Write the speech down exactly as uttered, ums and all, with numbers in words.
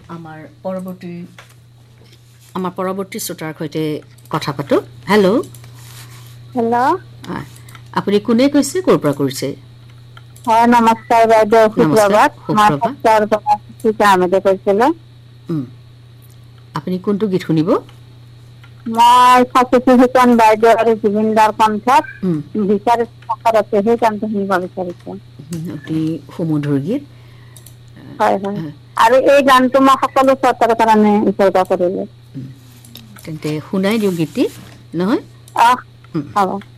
আমাৰ পৰৱৰ্তী আমাৰ পৰৱৰ্তী শ্ৰোতাৰ সৈতে কথা পাতো হেল্ল' হেল্ল' আপুনি কোনে কৈছে ক'ৰ পৰা কৰিছে হয় নমস্কাৰ বাইদেউ সুপ্ৰভাত মই কৈছিলো আপুনি কোনটো গীত শুনিব মই সচেতন শিকন বাইদেউ আৰু জুবিনদাৰ কণ্ঠত বিচাৰিছে সেই গানটো শুনিব বিচাৰিছো অতি সুমধুৰ গীত হয় হয় আৰু এই গানটো মই সকলো শ্ৰোতাৰ কাৰণে উৎসৰ্গ কৰিলো তেন্তে শুনাই দিওঁ গীতটি নহয় আহ হ'ব